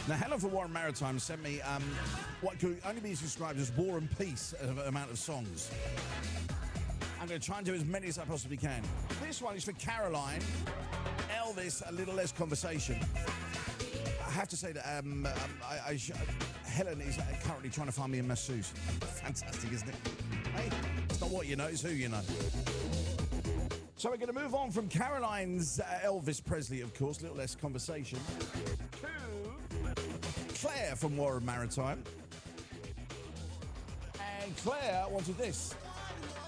Now, Helen from Warren Maritime sent me what could only be described as War and Peace amount of songs. I'm going to try and do as many as I possibly can. This one is for Caroline. Elvis, A Little Less Conversation. I have to say that Helen is currently trying to find me a masseuse. Fantastic, isn't it? Hey, it's not what you know, it's who you know. So we're going to move on from Caroline's Elvis Presley, of course, Little Less Conversation, to Claire from Warren Maritime. And Claire wanted this.